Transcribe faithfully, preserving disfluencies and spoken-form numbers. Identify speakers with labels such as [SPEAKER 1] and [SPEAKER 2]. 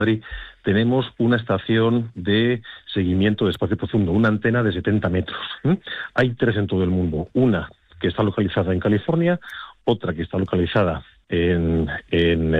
[SPEAKER 1] Madrid tenemos una estación de seguimiento de espacio profundo, una antena de setenta metros. ¿eh? Hay tres en todo el mundo. Una que está localizada en California, otra que está localizada en, en